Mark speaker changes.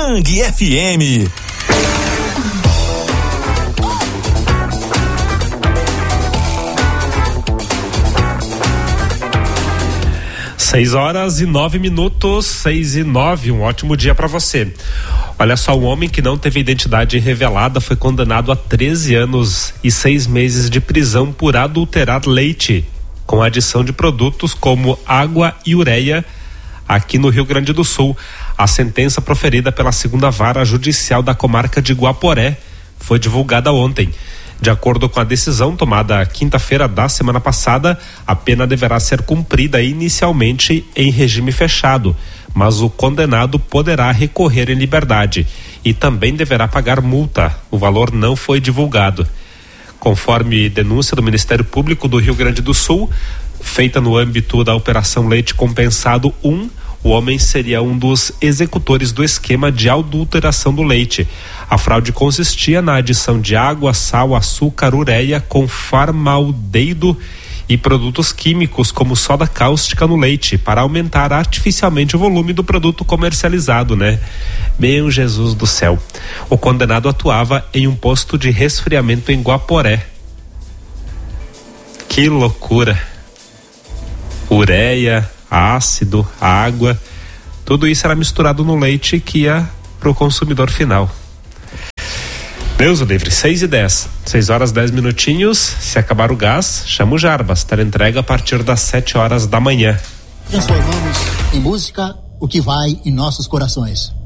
Speaker 1: Band FM.
Speaker 2: 6h09, 6h09, um ótimo dia para você. Olha só, um homem que não teve identidade revelada foi condenado a 13 anos e 6 meses de prisão por adulterar leite com adição de produtos como água e ureia aqui no Rio Grande do Sul. A sentença proferida pela 2ª Vara Judicial da comarca de Guaporé foi divulgada ontem. De acordo com a decisão tomada quinta-feira da semana passada, a pena deverá ser cumprida inicialmente em regime fechado, mas o condenado poderá recorrer em liberdade e também deverá pagar multa. O valor não foi divulgado. Conforme denúncia do Ministério Público do Rio Grande do Sul, feita no âmbito da Operação Leite Compensado 1, o homem seria um dos executores do esquema de adulteração do leite. A fraude consistia na adição de água, sal, açúcar, ureia com formaldeído e produtos químicos como soda cáustica no leite para aumentar artificialmente o volume do produto comercializado, né? Meu Jesus do céu. O condenado atuava em um posto de resfriamento em Guaporé. Que loucura. Ureia, ácido, água, tudo isso era misturado no leite que ia pro consumidor final. Deus o livre, 6h10, 6h10. Se acabar o gás, chama o Jarbas, terá entrega a partir das 7h da manhã.
Speaker 3: Transformamos em música o que vai em nossos corações.